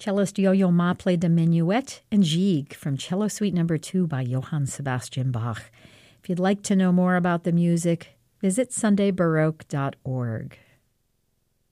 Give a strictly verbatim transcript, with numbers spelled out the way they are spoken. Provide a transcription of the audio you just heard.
Cellist Yo-Yo Ma played the Minuet and Gigue from Cello Suite Number two by Johann Sebastian Bach. If you'd like to know more about the music, visit sunday baroque dot org.